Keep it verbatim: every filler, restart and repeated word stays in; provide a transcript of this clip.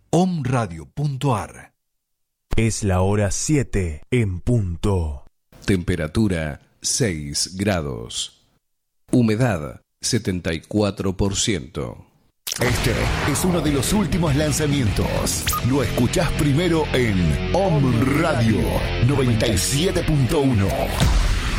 omradio punto ar. Es la hora siete en punto. Temperatura seis grados. Humedad setenta y cuatro por ciento. Este es uno de los últimos lanzamientos. Lo escuchás primero en Om Radio noventa y siete punto uno.